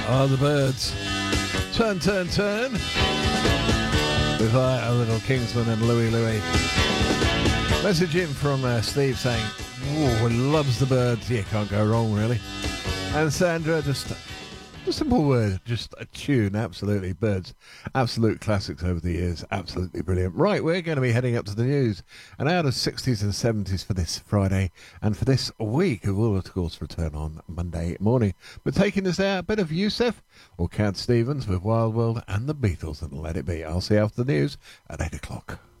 are the Byrds. Turn, turn, turn. With a little Kingsman and Louie Louie. Message in from Steve saying, "Oh, loves the Byrds." Yeah, can't go wrong, really. And Sandra, just a simple word, just a tune, absolutely. Byrds, absolute classics over the years, absolutely brilliant. Right, we're going to be heading up to the news, and out of 60s and 70s for this Friday, and for this week, who will, of course, return on Monday morning. But taking us out, a bit of Yusuf or Cat Stevens with Wild World and the Beatles, and Let It Be. I'll see you after the news at 8 o'clock.